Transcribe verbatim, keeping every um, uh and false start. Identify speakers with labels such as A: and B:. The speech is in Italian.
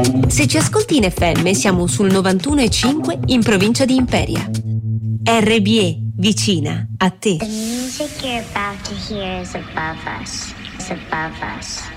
A: Se ci ascolti in F M siamo sul novantuno e cinque in provincia di Imperia. R B E, vicina a te.
B: The music you're about to hear is above us. It's above us.